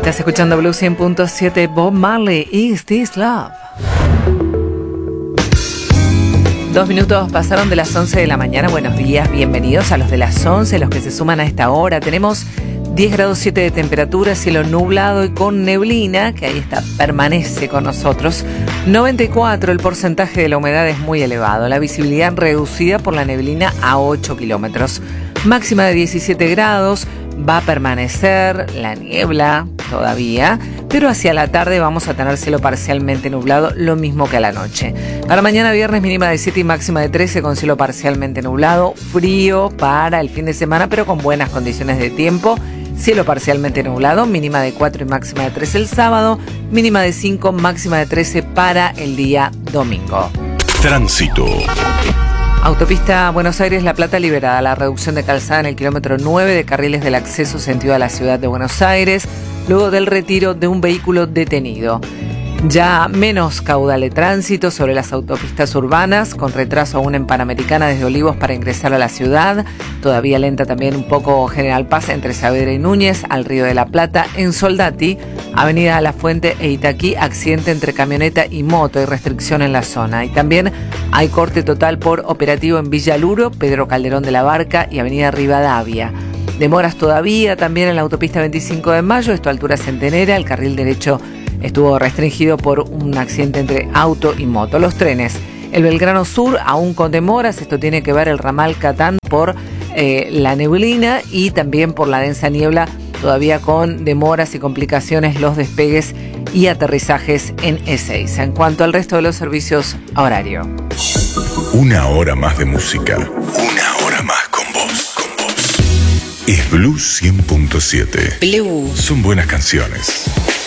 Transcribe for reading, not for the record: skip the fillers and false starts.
Estás escuchando Blue 100.7, Bob Marley, Is This Love. 2 minutos pasaron de las 11 de la mañana. Buenos días, bienvenidos a los de las 11, los que se suman a esta hora. Tenemos 10 grados 7 de temperatura, cielo nublado y con neblina, que ahí está, permanece con nosotros. 94, el porcentaje de la humedad es muy elevado. La visibilidad reducida por la neblina a 8 kilómetros. Máxima de 17 grados, va a permanecer la niebla todavía, pero hacia la tarde vamos a tener cielo parcialmente nublado, lo mismo que a la noche. Para mañana viernes mínima de 7 y máxima de 13 con cielo parcialmente nublado, frío para el fin de semana, pero con buenas condiciones de tiempo. Cielo parcialmente nublado, mínima de 4 y máxima de 13 el sábado, mínima de 5, máxima de 13 para el día domingo. Tránsito. Autopista Buenos Aires-La Plata liberada. La reducción de calzada en el kilómetro 9 de carriles del acceso sentido a la ciudad de Buenos Aires, luego del retiro de un vehículo detenido. Ya menos caudal de tránsito sobre las autopistas urbanas, con retraso aún en Panamericana desde Olivos para ingresar a la ciudad. Todavía lenta también un poco General Paz entre Saavedra y Núñez, al Río de la Plata. En Soldati, Avenida La Fuente e Itaquí, accidente entre camioneta y moto y restricción en la zona. Y también hay corte total por operativo en Villa Luro, Pedro Calderón de la Barca y Avenida Rivadavia. Demoras todavía también en la autopista 25 de Mayo, esto a altura Centenera, el carril derecho estuvo restringido por un accidente entre auto y moto. Los trenes, el Belgrano Sur aún con demoras, esto tiene que ver el ramal Catán por la neblina y también por la densa niebla, todavía con demoras y complicaciones los despegues y aterrizajes en Ezeiza. En cuanto al resto de los servicios a horario. Una hora más de música. Una hora más con vos. Es Blue 100.7. Blue. Son buenas canciones.